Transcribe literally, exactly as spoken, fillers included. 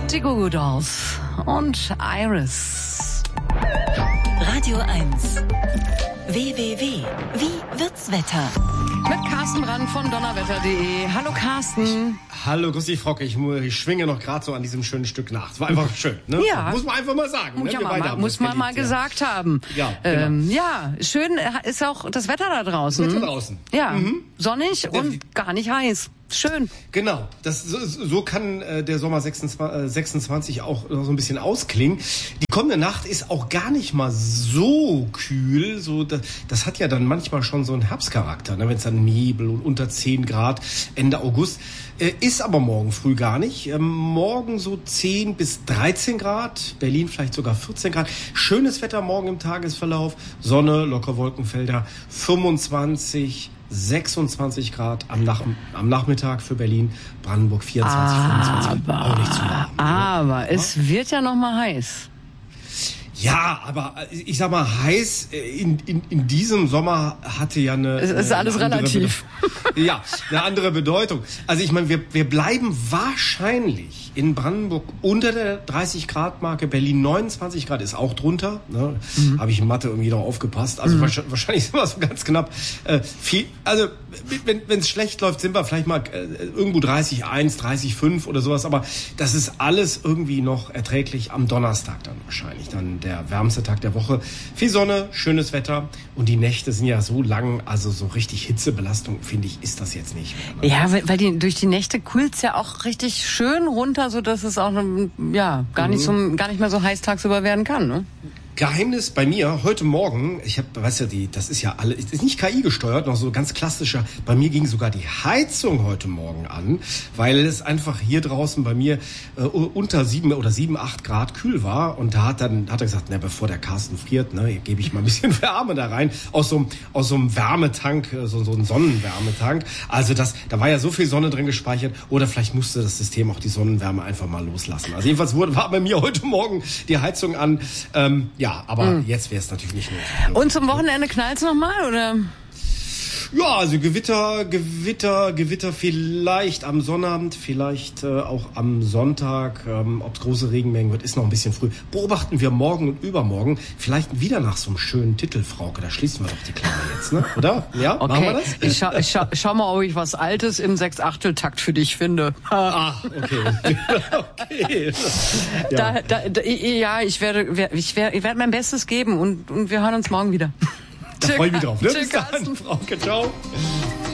Die Goo Goo Dolls und Iris. Radio eins. W W W. Wie wird's Wetter? Mit Carsten Brand von donnerwetter punkt de. Hallo Carsten. Hallo, grüß dich, Frauke. Ich, ich schwinge noch gerade so an diesem schönen Stück nach. Es war einfach schön, ne? Ja. Muss man einfach mal sagen. Muss, ne? ja mal, muss man mal gesagt ja. haben. Ja, genau. ähm, ja, schön ist auch das Wetter da draußen. Das Wetter draußen. Ja, mhm. sonnig und gar nicht heiß. Schön. Genau, das, so, so kann äh, der Sommer sechsundzwanzig, sechsundzwanzig auch so ein bisschen ausklingen. Die kommende Nacht ist auch gar nicht mal so kühl. So, das, das hat ja dann manchmal schon so einen Herbstcharakter, ne? Wenn es dann Nebel und unter zehn Grad Ende August. Äh, ist aber morgen früh gar nicht. Ähm, morgen so zehn bis dreizehn Grad, Berlin vielleicht sogar vierzehn Grad. Schönes Wetter morgen im Tagesverlauf. Sonne, locker Wolkenfelder, fünfundzwanzig, sechsundzwanzig Grad am, Nach- am Nachmittag für Berlin, Brandenburg vierundzwanzig, fünfundzwanzig. Aber, auch nicht zu warm. aber ja? es wird ja noch mal heiß. Ja, aber ich sag mal, heiß in, in, in diesem Sommer hatte ja eine... Es ist alles relativ. Bede- ja, eine andere Bedeutung. Also ich meine, wir, wir bleiben wahrscheinlich in Brandenburg unter der dreißig Grad Marke. Berlin neunundzwanzig Grad ist auch drunter. Ne? Mhm. Habe ich in Mathe irgendwie noch aufgepasst. Also mhm. wahrscheinlich, wahrscheinlich sind wir so ganz knapp. Äh, viel, also wenn es schlecht läuft, sind wir vielleicht mal äh, irgendwo dreißig Komma eins, dreißig Komma fünf oder sowas. Aber das ist alles irgendwie noch erträglich am Donnerstag dann wahrscheinlich. Dann der wärmste Tag der Woche. Viel Sonne, schönes Wetter und die Nächte sind ja so lang, also so richtig Hitzebelastung, finde ich, ist das jetzt nicht mehr. Ne? Ja, weil, weil die, durch die Nächte kühlt's ja auch richtig schön runter, so dass es auch ja gar nicht so gar nicht mehr so heiß tagsüber werden kann, ne? Geheimnis bei mir heute Morgen, ich habe, weißt du, die, das ist ja alle, ist nicht K I gesteuert, noch so ganz klassischer. Bei mir ging sogar die Heizung heute Morgen an, weil es einfach hier draußen bei mir äh, unter sieben oder sieben, acht Grad kühl war. Und da hat dann hat er gesagt, na, bevor der Carsten friert, ne, gebe ich mal ein bisschen Wärme da rein aus so einem aus so einem Wärmetank, so so einem Sonnenwärmetank. Also das, da war ja so viel Sonne drin gespeichert. Oder vielleicht musste das System auch die Sonnenwärme einfach mal loslassen. Also jedenfalls wurde war bei mir heute Morgen die Heizung an. Ähm, ja, Ja, aber mhm. jetzt wäre es natürlich nicht nötig. Und zum Wochenende knallt's nochmal, oder? Ja, also Gewitter, Gewitter, Gewitter vielleicht am Sonnabend, vielleicht äh, auch am Sonntag. Ähm, ob es große Regenmengen wird, ist noch ein bisschen früh. Beobachten wir morgen und übermorgen. Vielleicht wieder nach so einem schönen Titel, Frauke. Da schließen wir doch die Klammer jetzt, ne? Oder? Ja, okay. Machen wir das? Ich, scha- ich scha- schau mal, ob ich was Altes im Sechs-Achtel-Takt für dich finde. Ach, okay. okay. Ja, da, da, da, ja ich werde, ich werde, ich werde mein Bestes geben und, und wir hören uns morgen wieder. Da freue ich mich drauf. Ne? Bis dann, Frauke. Ciao.